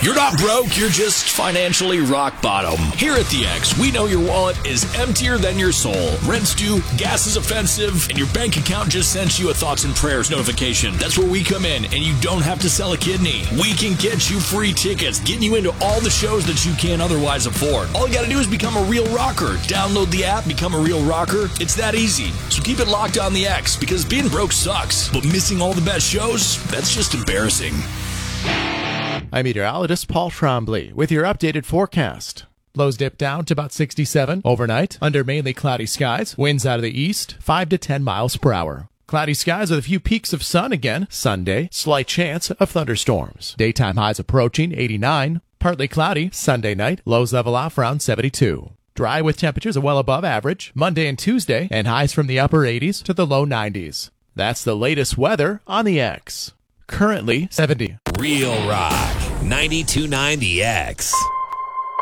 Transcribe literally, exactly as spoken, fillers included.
You're not broke, you're just financially rock bottom. Here at the X, we know your wallet is emptier than your soul. Rent's due, gas is offensive, and your bank account just sent you a thoughts and prayers notification. That's where we come in, and you don't have to sell a kidney. We can get you free tickets, getting you into all the shows that you can't otherwise afford. All you gotta do is become a real rocker. Download the app, become a real rocker. It's that easy. So keep it locked on the X, because being broke sucks, but missing all the best shows, that's just embarrassing. I'm meteorologist Paul Trombley with your updated forecast. Lows dip down to about sixty-seven overnight under mainly cloudy skies. Winds out of the east, five to ten miles per hour. Cloudy skies with a few peaks of sun again. Sunday, slight chance of thunderstorms. Daytime highs approaching eighty-nine. Partly cloudy Sunday night. Lows level off around seventy-two. Dry with temperatures well above average. Monday and Tuesday, and highs from the upper eighties to the low nineties. That's the latest weather on the X. Currently seventy. Real Rock, ninety-two point nine The X.